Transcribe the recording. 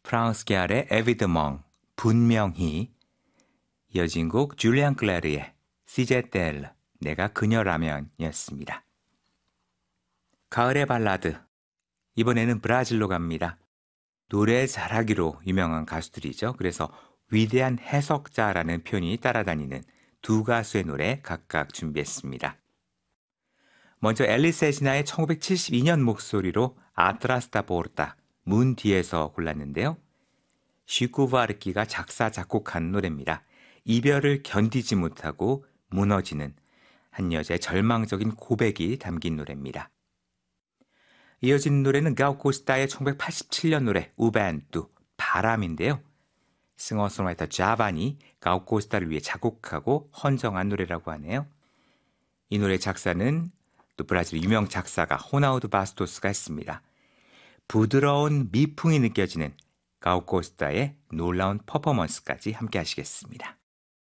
프랑스 계열의 에비드멍, 분명히, 이어진 곡 줄리안 클레르의 시제텔, 내가 그녀라면이었습니다. 가을의 발라드, 이번에는 브라질로 갑니다. 노래 잘하기로 유명한 가수들이죠. 그래서 위대한 해석자라는 표현이 따라다니는 두 가수의 노래 각각 준비했습니다. 먼저 엘리스 에지나의 1972년 목소리로 아트라스타 보르타, 문 뒤에서 골랐는데요. 시쿠 바르키가 작사, 작곡한 노래입니다. 이별을 견디지 못하고 무너지는 한 여자의 절망적인 고백이 담긴 노래입니다. 이어진 노래는 가우코스타의 1987년 노래 우벤투, 바람인데요. 싱어송라이터 자반이 가우코스타를 위해 작곡하고 헌정한 노래라고 하네요. 이 노래 작사는 또 브라질 유명 작사가 호나우두 바스토스가 했습니다. 부드러운 미풍이 느껴지는 가우코스타의 놀라운 퍼포먼스까지 함께 하시겠습니다.